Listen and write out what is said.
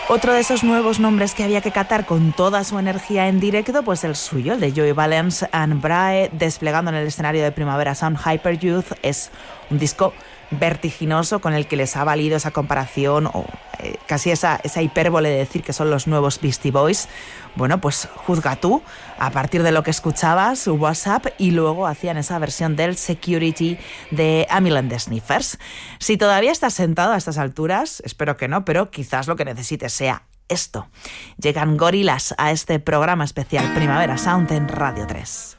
Otro de esos nuevos nombres que había que catar con toda su energía en directo, pues el suyo, el de Joey Valence and Brahe, desplegando en el escenario de Primavera Sound Hyper Youth. Es un disco vertiginoso con el que les ha valido esa comparación o casi esa hipérbole de decir que son los nuevos Beastie Boys. Bueno, pues juzga tú a partir de lo que escuchabas, su WhatsApp, y luego hacían esa versión del Security de Amyl and the Sniffers. Si todavía estás sentado a estas alturas, espero que no, pero quizás lo que necesites sea esto. Llegan Gorillaz a este programa especial Primavera Sound en Radio 3.